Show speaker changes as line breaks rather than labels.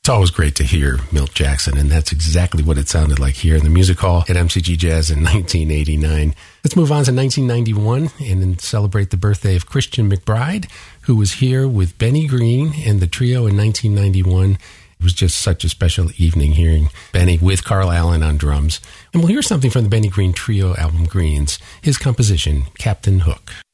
It's always great to hear Milt Jackson, and that's exactly what it sounded like here in the Music Hall at MCG Jazz in 1989. Let's move on to 1991 and then celebrate the birthday of Christian McBride, who was here with Benny Green and the trio in 1991. It was just such a special evening hearing Benny with Carl Allen on drums. And we'll hear something from the Benny Green Trio album Greens, his composition, Captain Hook.